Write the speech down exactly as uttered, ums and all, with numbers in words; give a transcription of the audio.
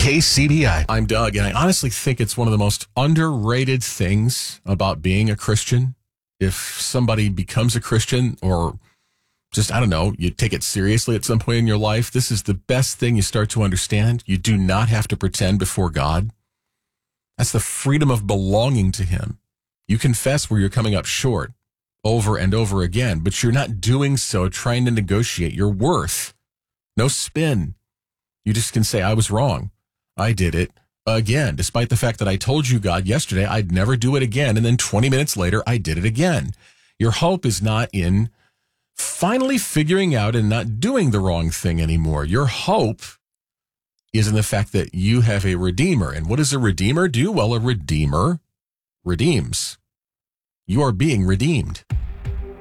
K C B I. I'm Doug, and I honestly think it's one of the most underrated things about being a Christian. If somebody becomes a Christian, or just, I don't know, you take it seriously at some point in your life, this is the best thing you start to understand. You do not have to pretend before God. That's the freedom of belonging to Him. You confess where you're coming up short over and over again, but you're not doing so trying to negotiate your worth. No spin. You just can say, I was wrong. I did it again, despite the fact that I told you, God, yesterday I'd never do it again. And then twenty minutes later, I did it again. Your hope is not in finally figuring out and not doing the wrong thing anymore. Your hope is in the fact that you have a redeemer. And what does a redeemer do? Well, a redeemer redeems. You are being redeemed.